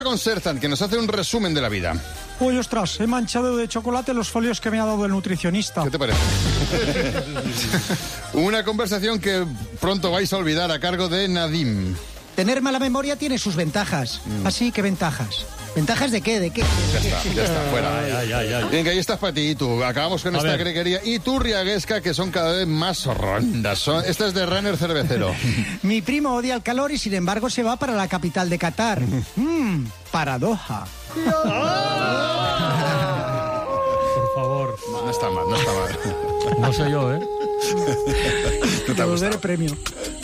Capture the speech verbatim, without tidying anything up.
Con Sertan, que nos hace un resumen de la vida. Uy, ostras, he manchado de chocolate los folios que me ha dado el nutricionista. ¿Qué te parece? Una conversación que pronto vais a olvidar a cargo de Nadim. Tener mala memoria tiene sus ventajas. Mm. Así que ventajas. ¿Ventajas de qué? ¿De qué? Ya está, ya está, fuera. Ay, ay, ay. Bien, que ahí estás para ti y tú. Acabamos con a esta greguería. Y tú, Riaguesca, que son cada vez más rondas. Son... Esta es de Runner Cervecero. Mi primo odia el calor y sin embargo se va para la capital de Qatar. Mmm, paradoja. Por favor. No, no está mal, no está mal. No sé yo, ¿eh? No te ha gustado. premio.